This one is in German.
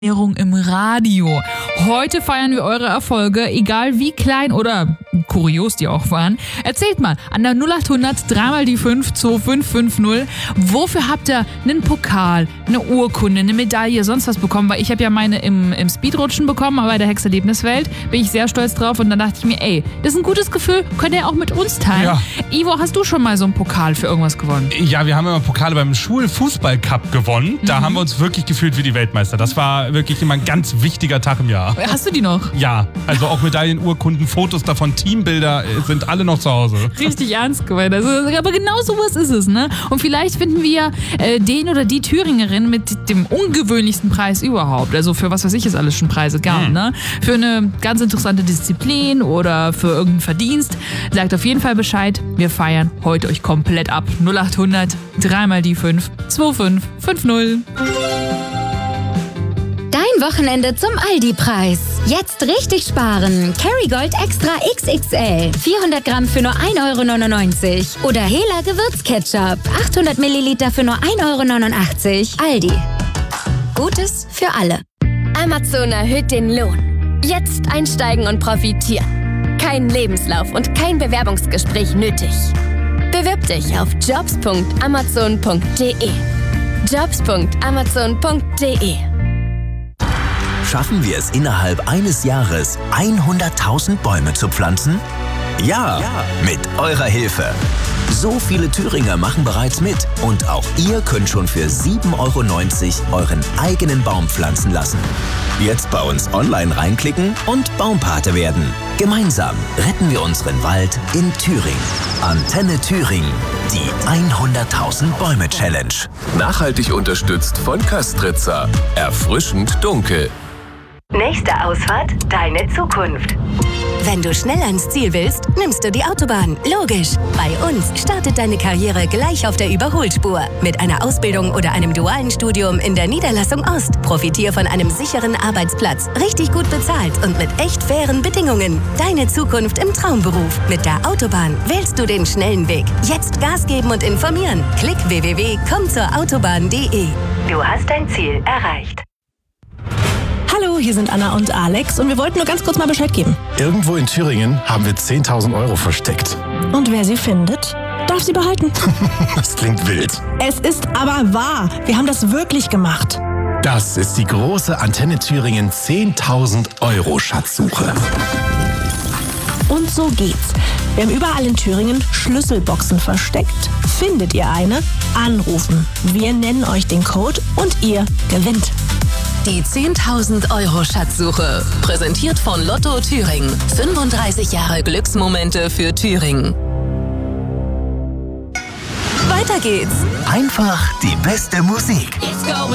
Ernährung im Radio. Heute feiern wir eure Erfolge, egal wie klein oder kurios die auch waren. Erzählt mal an der 0800 3 die 5 2550. Wofür habt ihr einen Pokal, eine Urkunde, eine Medaille, sonst was bekommen? Weil ich habe ja meine im Speedrutschen bekommen, aber bei der Hex-Erlebniswelt bin ich sehr stolz drauf. Und dann dachte ich mir, ey, das ist ein gutes Gefühl, könnt ihr auch mit uns teilen. Ja. Ivo, hast du schon mal so einen Pokal für irgendwas gewonnen? Ja, wir haben immer Pokale beim Schulfußball-Cup gewonnen. Da haben wir uns wirklich gefühlt wie die Weltmeister. Das war wirklich immer ein ganz wichtiger Tag im Jahr. Hast du die noch? Ja, also auch Medaillen, Urkunden, Fotos davon, Teambilder sind alle noch zu Hause. Richtig ernst gemeint. Also, aber genau sowas ist es, ne? Und vielleicht finden wir den oder die Thüringerin mit dem ungewöhnlichsten Preis überhaupt. Also für was weiß ich es alles schon Preise gab, ne? Für eine ganz interessante Disziplin oder für irgendeinen Verdienst. Sagt auf jeden Fall Bescheid. Wir feiern heute euch komplett ab. 0800 3 die 5 2550. Dein Wochenende zum Aldi-Preis. Jetzt richtig sparen. Kerrygold Extra XXL. 400 Gramm für nur 1,99 €. Oder Hela Gewürzketchup. 800 Milliliter für nur 1,89 €. Aldi. Gutes für alle. Amazon erhöht den Lohn. Jetzt einsteigen und profitieren. Kein Lebenslauf und kein Bewerbungsgespräch nötig. Bewirb dich auf jobs.amazon.de. jobs.amazon.de. Schaffen wir es innerhalb eines Jahres, 100.000 Bäume zu pflanzen? Ja, mit eurer Hilfe. So viele Thüringer machen bereits mit und auch ihr könnt schon für 7,90 € euren eigenen Baum pflanzen lassen. Jetzt bei uns online reinklicken und Baumpate werden. Gemeinsam retten wir unseren Wald in Thüringen. Antenne Thüringen, die 100.000 Bäume Challenge. Nachhaltig unterstützt von Köstritzer. Erfrischend dunkel. Nächste Ausfahrt, deine Zukunft. Wenn du schnell ans Ziel willst, nimmst du die Autobahn. Logisch. Bei uns startet deine Karriere gleich auf der Überholspur. Mit einer Ausbildung oder einem dualen Studium in der Niederlassung Ost. Profitier von einem sicheren Arbeitsplatz, richtig gut bezahlt und mit echt fairen Bedingungen. Deine Zukunft im Traumberuf. Mit der Autobahn wählst du den schnellen Weg. Jetzt Gas geben und informieren. Klick www.kommzurautobahn.de. Du hast dein Ziel erreicht. Hallo, hier sind Anna und Alex und wir wollten nur ganz kurz mal Bescheid geben. Irgendwo in Thüringen haben wir 10.000 € versteckt. Und wer sie findet, darf sie behalten. Das klingt wild. Es ist aber wahr. Wir haben das wirklich gemacht. Das ist die große Antenne Thüringen 10.000 € Schatzsuche. Und so geht's. Wir haben überall in Thüringen Schlüsselboxen versteckt. Findet ihr eine? Anrufen. Wir nennen euch den Code und ihr gewinnt. Die 10.000 € Schatzsuche. Präsentiert von Lotto Thüringen. 35 Jahre Glücksmomente für Thüringen. Weiter geht's. Einfach die beste Musik.